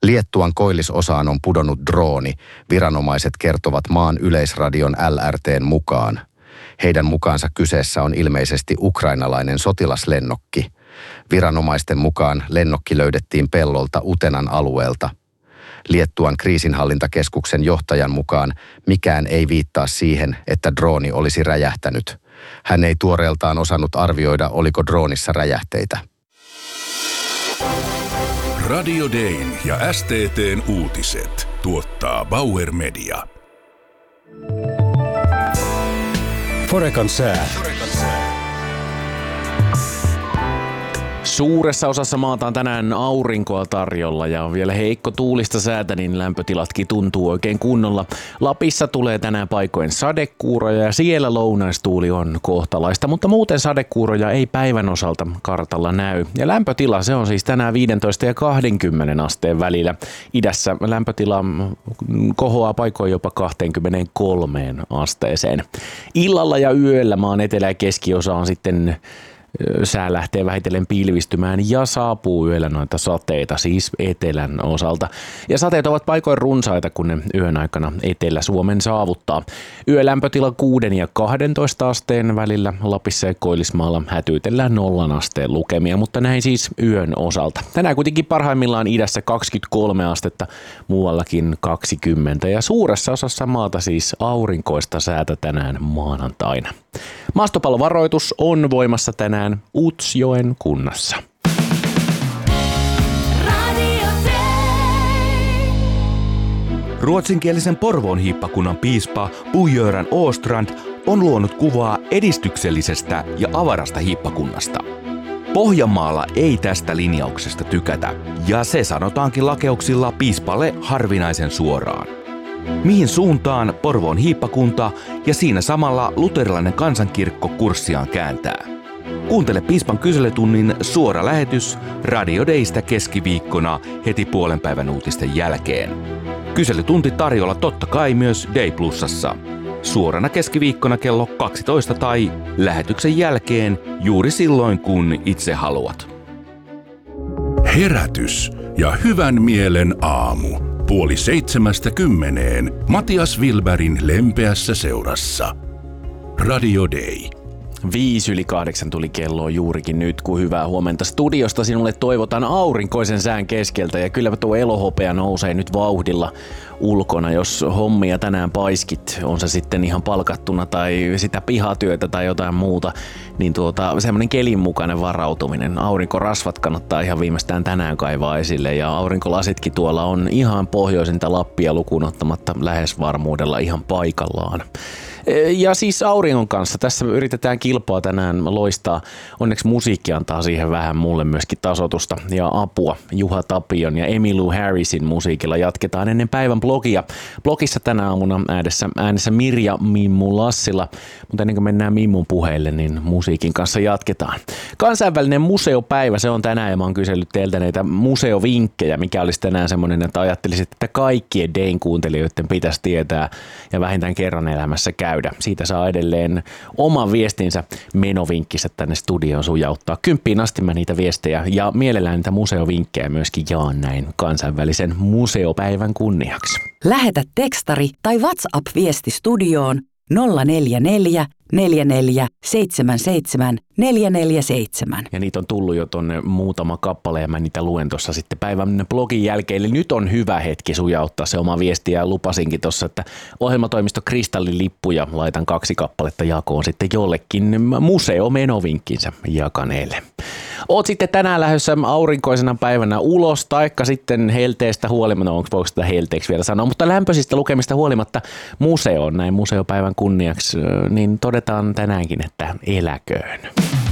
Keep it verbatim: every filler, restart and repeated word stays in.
Liettuan koillisosaan on pudonnut drooni, viranomaiset kertovat maan yleisradion L R T:n mukaan. Heidän mukaansa kyseessä on ilmeisesti ukrainalainen sotilaslennokki. Viranomaisten mukaan lennokki löydettiin pellolta Utenan alueelta. Liettuan kriisinhallintakeskuksen johtajan mukaan mikään ei viittaa siihen, että drooni olisi räjähtänyt. Hän ei tuoreeltaan osannut arvioida, oliko droonissa räjähteitä. Radio Dayn ja S T T:n uutiset tuottaa Bauer Media. Forecan sää. Suuressa osassa maata on tänään aurinkoa tarjolla ja vielä heikko tuulista säätä, niin lämpötilatkin tuntuu oikein kunnolla. Lapissa tulee tänään paikoin sadekuuroja ja siellä lounaistuuli on kohtalaista, mutta muuten sadekuuroja ei päivän osalta kartalla näy. Ja lämpötila, se on siis tänään viisitoista ja kaksikymmentä asteen välillä. Idässä lämpötila kohoaa paikoin jopa kaksikymmentäkolme asteeseen. Illalla ja yöllä maan etelä- ja keskiosa on sitten sää lähtee vähitellen pilvistymään ja saapuu yöllä noita sateita, siis etelän osalta. Ja sateet ovat paikoin runsaita, kun ne yön aikana Etelä-Suomen saavuttaa. Yölämpötila kuuden ja kahdentoista asteen välillä, Lapissa ja Koillismaalla hätyytellään nollan asteen lukemia, mutta näin siis yön osalta. Tänään kuitenkin parhaimmillaan idässä kaksikymmentäkolme astetta, muuallakin kaksikymmentä ja suuressa osassa maata siis aurinkoista säätä tänään maanantaina. Maastopallovaroitus on voimassa tänään Utsjoen kunnassa. Ruotsinkielisen Porvoon hiippakunnan piispa Bo-Göran Åstrand on luonut kuvaa edistyksellisestä ja avarasta hiippakunnasta. Pohjanmaalla ei tästä linjauksesta tykätä, ja se sanotaankin lakeuksilla piispalle harvinaisen suoraan. Mihin suuntaan Porvoon hiippakunta ja siinä samalla luterilainen kansankirkko kurssiaan kääntää? Kuuntele piispan kyselytunnin suora lähetys Radio Daystä keskiviikkona heti puolen päivän uutisten jälkeen. Kyselytunti tarjolla totta kai myös Day Plusassa. Suorana keskiviikkona kello kaksitoista tai lähetyksen jälkeen juuri silloin kun itse haluat. Herätys ja hyvän mielen aamu. Puoli seitsemästä kymmeneen Matias Wilbergin lempeässä seurassa. Radio Day. Viisi yli kahdeksan tuli kello juurikin nyt, kun hyvää huomenta studiosta sinulle toivotan aurinkoisen sään keskeltä ja kyllä tuo elohopea nousee nyt vauhdilla ulkona, jos hommia tänään paiskit, on se sitten ihan palkattuna tai sitä pihatyötä tai jotain muuta, niin tuota, semmoinen kelin mukainen varautuminen. Aurinkorasvat kannattaa ihan viimeistään tänään kaivaa esille ja aurinkolasitkin tuolla on ihan pohjoisinta Lappia lukuun ottamatta lähes varmuudella ihan paikallaan. Ja siis auringon kanssa. Tässä yritetään kilpaa tänään loistaa. Onneksi musiikki antaa siihen vähän mulle myöskin tasotusta ja apua. Juha Tapion ja Emmylou Harrisin musiikilla jatketaan ennen päivän blogia. Blogissa tänä aamuna äänessä, äänessä Mirja Mimmu Lassila. Mutta ennen kuin mennään Mimmun puheille, niin musiikin kanssa jatketaan. Kansainvälinen museopäivä, se on tänään ja mä oon kysellyt teiltä näitä museovinkkejä. Mikä olisi tänään semmoinen, että ajattelisit, että kaikkien Dayn kuuntelijoiden pitäisi tietää ja vähintään kerran elämässä käy. Siitä saa edelleen oman viestinsä menovinkkinsä tänne studioon sujauttaa. Kymppiin asti mä niitä viestejä ja mielellään niitä museovinkkejä myöskin jaan näin kansainvälisen museopäivän kunniaksi. Lähetä tekstari tai WhatsApp-viesti studioon nolla neljä neljä neljä neljä seitsemän seitsemän neljä neljä seitsemän. Ja niitä on tullut jo tonne muutama kappale ja mä niitä luen tuossa sitten päivän blogin jälkeen. Eli nyt on hyvä hetki sujauttaa se oma viesti ja lupasinkin tuossa, että ohjelmatoimisto Kristallilippuja laitan kaksi kappaletta jakoon sitten jollekin museomenovinkkinsä jakaneelle. Oot sitten tänään lähdössä aurinkoisena päivänä ulos, taikka sitten helteestä huolimatta, onko voiko sitä helteeksi vielä sanoa, mutta lämpöisistä lukemista huolimatta museoon näin museopäivän kunniaksi, niin todetaan tänäänkin, että eläköön.